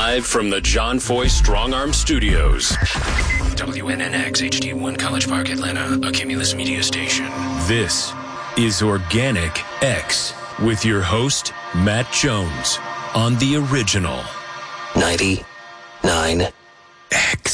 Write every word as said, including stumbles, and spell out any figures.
Live from the John Foy Strong Arm Studios. W N N X H D one College Park, Atlanta, a Cumulus Media station. This is Organic X with your host, Matt Jones, on the original ninety-nine X.